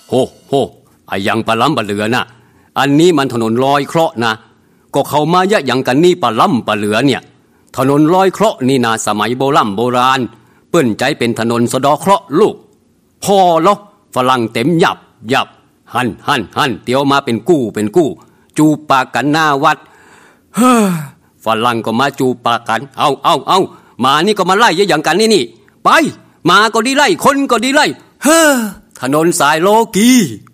โหไอ้ยังปลาล้ำปลาเหลือน่ะอันนี้มันถนนลอยเคราะห์นะก็เขามายะยังกันนี่ปลาล้ำปลาเหลือเนี่ยถนนลอยเคราะห์นี่นะสมัยโบราณเปิ้นใจเป็นถนนสะดอเคราะห์ลูกพอเหรอฝรั่งเต็มยับหันเตียวมาเป็นกู้จูปากกันหน้าวัดฝรั่งก็มาจูปากกันเอามานี่ก็มาไล่ยะอย่างกันนี่ไปมาก็ดีไล่คนก็ดีไล่ถนนสายโลกี